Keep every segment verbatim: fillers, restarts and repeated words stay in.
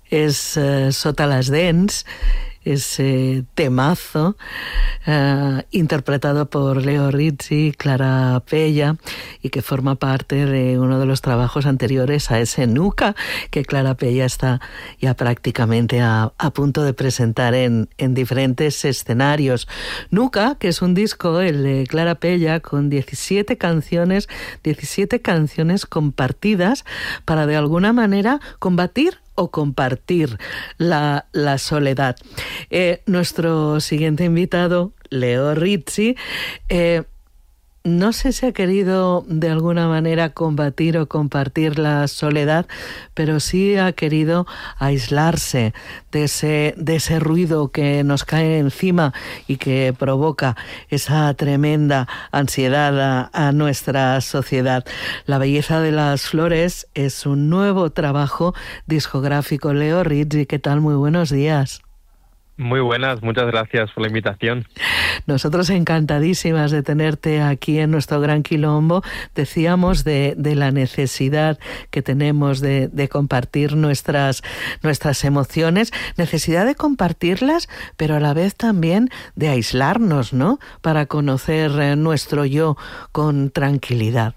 es eh, Sota las dents, ese temazo eh, interpretado por Leo Rizzi y Clara Pella, y que forma parte de uno de los trabajos anteriores a ese Nuca que Clara Pella está ya prácticamente a, a punto de presentar en, en diferentes escenarios. Nuca, que es un disco, el de Clara Pella, con diecisiete canciones, diecisiete canciones compartidas para de alguna manera combatir o compartir la, la soledad. Eh, nuestro siguiente invitado, Leo Rizzi, eh, no sé si ha querido de alguna manera combatir o compartir la soledad, pero sí ha querido aislarse de ese, de ese ruido que nos cae encima y que provoca esa tremenda ansiedad a, a nuestra sociedad. La belleza de las flores es un nuevo trabajo discográfico. Leo Rizzi, ¿qué tal? Muy buenos días. Muy buenas, muchas gracias por la invitación. Nosotros encantadísimas de tenerte aquí en nuestro Gran Quilombo. Decíamos de, de la necesidad que tenemos de, de compartir nuestras, nuestras emociones, necesidad de compartirlas, pero a la vez también de aislarnos, ¿no? Para conocer nuestro yo con tranquilidad.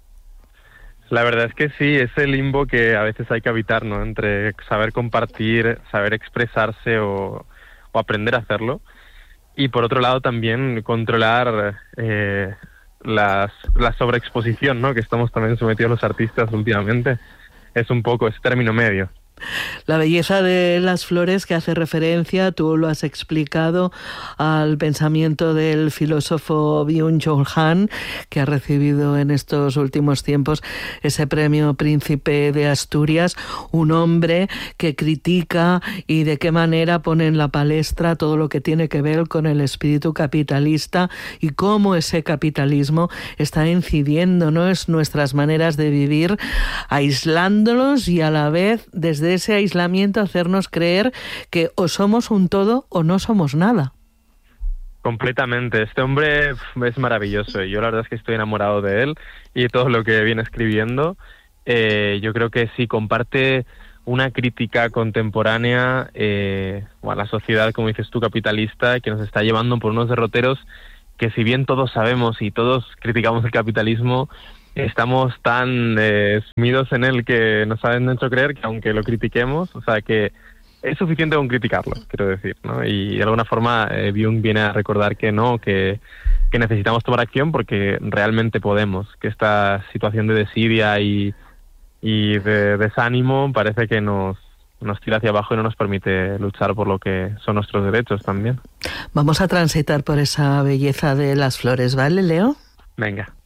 La verdad es que sí, es el limbo que a veces hay que habitar, ¿no? Entre saber compartir, saber expresarse o... o aprender a hacerlo, y por otro lado también controlar eh, las, la sobreexposición, ¿no? Que estamos también sometidos los artistas últimamente. Es un poco ese término medio. La belleza de las flores, que hace referencia, tú lo has explicado, al pensamiento del filósofo Byung-Chul Han, que ha recibido en estos últimos tiempos ese premio Príncipe de Asturias, un hombre que critica y de qué manera pone en la palestra todo lo que tiene que ver con el espíritu capitalista y cómo ese capitalismo está incidiendo, ¿no?, en nuestras maneras de vivir, aislándolos y a la vez desde de ese aislamiento hacernos creer que o somos un todo o no somos nada. Completamente. Este hombre es maravilloso y yo la verdad es que estoy enamorado de él y de todo lo que viene escribiendo. Eh, yo creo que sí comparte una crítica contemporánea eh, a la sociedad, como dices tú, capitalista, que nos está llevando por unos derroteros que, si bien todos sabemos y todos criticamos el capitalismo, estamos tan eh, sumidos en él que nos han hecho creer que aunque lo critiquemos, o sea, que es suficiente con criticarlo, quiero decir, ¿no? Y de alguna forma eh, Byung viene a recordar que no, que, que necesitamos tomar acción porque realmente podemos, que esta situación de desidia y, y de desánimo parece que nos, nos tira hacia abajo y no nos permite luchar por lo que son nuestros derechos también. Vamos a transitar por esa belleza de las flores, ¿vale, Leo? Venga.